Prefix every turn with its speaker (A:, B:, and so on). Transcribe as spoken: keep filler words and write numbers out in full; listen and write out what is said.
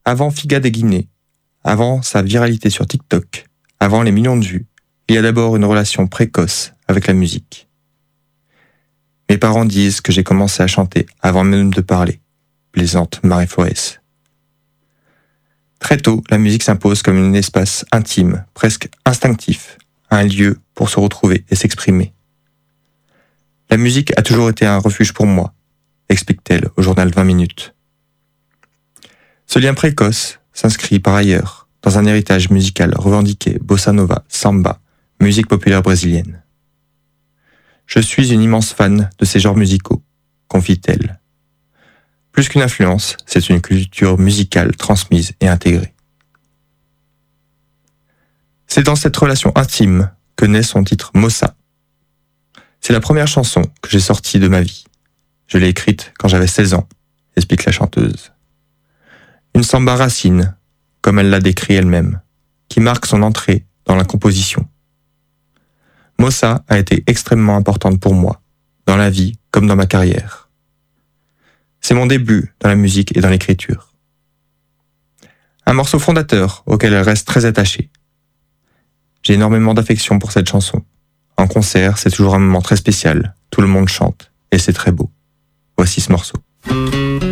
A: Avant Figa des Guinées, avant sa viralité sur TikTok, avant les millions de vues, il y a d'abord une relation précoce avec la musique. Mes parents disent que j'ai commencé à chanter avant même de parler, plaisante Marie-Forès. Très tôt, la musique s'impose comme un espace intime, presque instinctif, un lieu pour se retrouver et s'exprimer. La musique a toujours été un refuge pour moi, explique-t-elle au journal vingt minutes. Ce lien précoce s'inscrit par ailleurs dans un héritage musical revendiqué bossa nova, samba, musique populaire brésilienne. Je suis une immense fan de ces genres musicaux, confie-t-elle. Plus qu'une influence, c'est une culture musicale transmise et intégrée. C'est dans cette relation intime que naît son titre Mossa. C'est la première chanson que j'ai sortie de ma vie. Je l'ai écrite quand j'avais seize ans, explique la chanteuse. Une samba racine, comme elle l'a décrit elle-même, qui marque son entrée dans la composition. Mossa a été extrêmement importante pour moi, dans la vie comme dans ma carrière. C'est mon début dans la musique et dans l'écriture. Un morceau fondateur auquel elle reste très attachée. J'ai énormément d'affection pour cette chanson. En concert, c'est toujours un moment très spécial, tout le monde chante, et c'est très beau. Voici ce morceau.